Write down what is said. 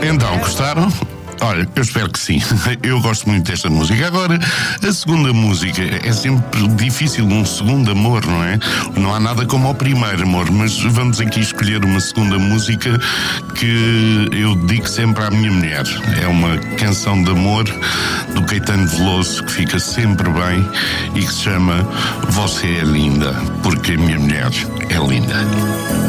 Então, gostaram? Olha, eu espero que sim. Eu gosto muito desta música. Agora, a segunda música é sempre difícil, um segundo amor, não é? Não há nada como o primeiro amor, mas vamos aqui escolher uma segunda música que eu dedico sempre à minha mulher. É uma canção de amor do Caetano Veloso que fica sempre bem e que se chama Você é Linda, porque a minha mulher é linda.